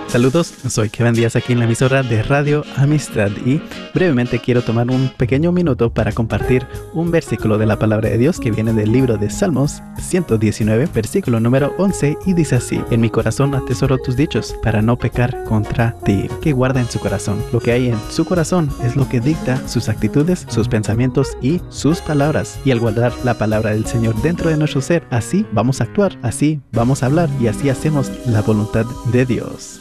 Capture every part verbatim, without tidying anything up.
Saludos, soy Kevin Díaz aquí en la emisora de Radio Amistad y brevemente quiero tomar un pequeño minuto para compartir un versículo de la palabra de Dios que viene del libro de Salmos ciento diecinueve, versículo número once, y dice así: en mi corazón atesoro tus dichos para no pecar contra ti. Que guarda en su corazón. Lo que hay en su corazón es lo que dicta sus actitudes, sus pensamientos y sus palabras. Y al guardar la palabra del Señor dentro de nuestro ser, así vamos a actuar, así vamos a hablar y así hacemos la voluntad de Dios.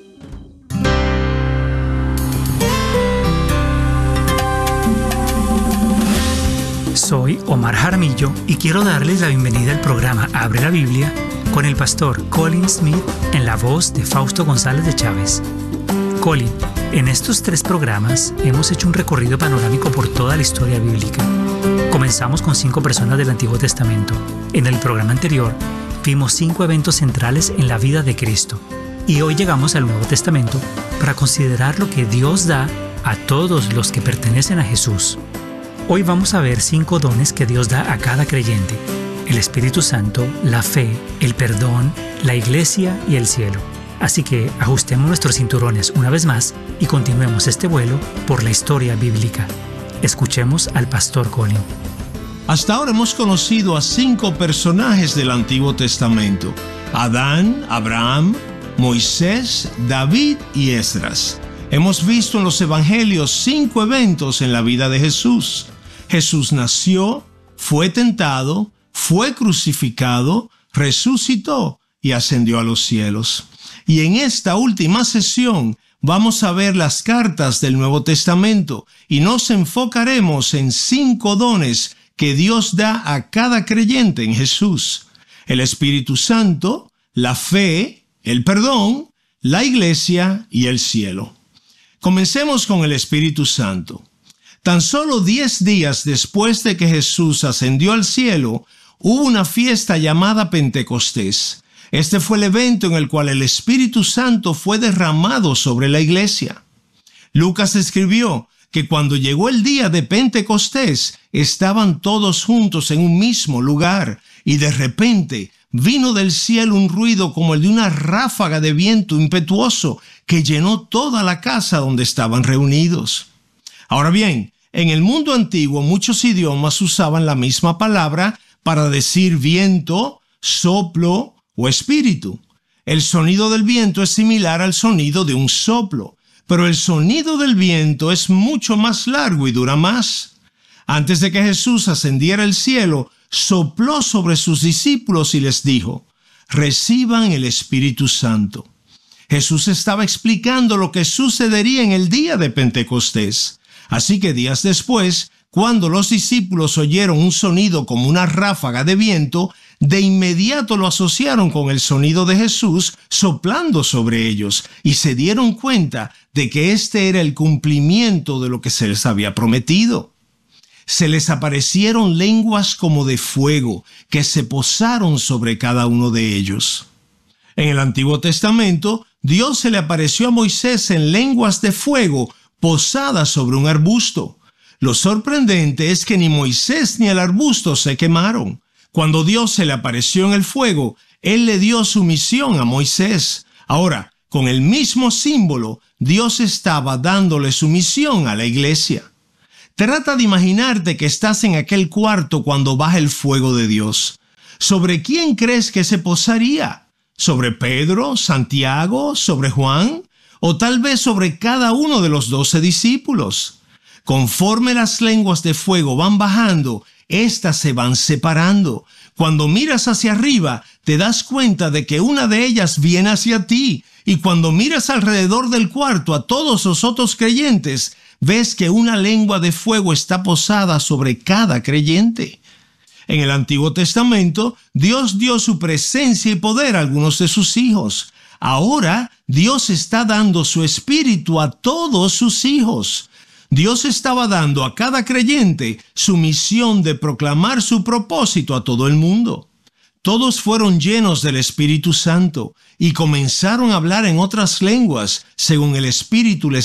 Soy Omar Jaramillo y quiero darles la bienvenida al programa Abre la Biblia con el pastor Colin Smith en la voz de Fausto González de Chávez. Colin, en estos tres programas hemos hecho un recorrido panorámico por toda la historia bíblica. Comenzamos con cinco personas del Antiguo Testamento. En el programa anterior vimos cinco eventos centrales en la vida de Cristo. Y hoy llegamos al Nuevo Testamento para considerar lo que Dios da a todos los que pertenecen a Jesús. Hoy vamos a ver cinco dones que Dios da a cada creyente: el Espíritu Santo, la fe, el perdón, la iglesia y el cielo. Así que ajustemos nuestros cinturones una vez más y continuemos este vuelo por la historia bíblica. Escuchemos al pastor Colin. Hasta ahora hemos conocido a cinco personajes del Antiguo Testamento: Adán, Abraham, Moisés, David y Esdras. Hemos visto en los evangelios cinco eventos en la vida de Jesús. Jesús nació, fue tentado, fue crucificado, resucitó y ascendió a los cielos. Y en esta última sesión vamos a ver las cartas del Nuevo Testamento y nos enfocaremos en cinco dones que Dios da a cada creyente en Jesús: el Espíritu Santo, la fe, el perdón, la iglesia y el cielo. Comencemos con el Espíritu Santo. Tan solo diez días después de que Jesús ascendió al cielo, hubo una fiesta llamada Pentecostés. Este fue el evento en el cual el Espíritu Santo fue derramado sobre la iglesia. Lucas escribió que cuando llegó el día de Pentecostés, estaban todos juntos en un mismo lugar, y de repente vino del cielo un ruido como el de una ráfaga de viento impetuoso que llenó toda la casa donde estaban reunidos. Ahora bien, en el mundo antiguo muchos idiomas usaban la misma palabra para decir viento, soplo o espíritu. El sonido del viento es similar al sonido de un soplo, pero el sonido del viento es mucho más largo y dura más. Antes de que Jesús ascendiera al cielo, sopló sobre sus discípulos y les dijo: reciban el Espíritu Santo. Jesús estaba explicando lo que sucedería en el día de Pentecostés. Así que días después, cuando los discípulos oyeron un sonido como una ráfaga de viento, de inmediato lo asociaron con el sonido de Jesús soplando sobre ellos y se dieron cuenta de que este era el cumplimiento de lo que se les había prometido. Se les aparecieron lenguas como de fuego que se posaron sobre cada uno de ellos. En el Antiguo Testamento, Dios se le apareció a Moisés en lenguas de fuego posadas sobre un arbusto. Lo sorprendente es que ni Moisés ni el arbusto se quemaron. Cuando Dios se le apareció en el fuego, Él le dio su misión a Moisés. Ahora, con el mismo símbolo, Dios estaba dándole su misión a la iglesia. Trata de imaginarte que estás en aquel cuarto cuando baja el fuego de Dios. ¿Sobre quién crees que se posaría? ¿Sobre Pedro, Santiago, sobre Juan? ¿O tal vez sobre cada uno de los doce discípulos? Conforme las lenguas de fuego van bajando, éstas se van separando. Cuando miras hacia arriba, te das cuenta de que una de ellas viene hacia ti. Y cuando miras alrededor del cuarto a todos los otros creyentes, ves que una lengua de fuego está posada sobre cada creyente. En el Antiguo Testamento, Dios dio su presencia y poder a algunos de sus hijos. Ahora, Dios está dando su espíritu a todos sus hijos. Dios estaba dando a cada creyente su misión de proclamar su propósito a todo el mundo. Todos fueron llenos del Espíritu Santo y comenzaron a hablar en otras lenguas según el Espíritu les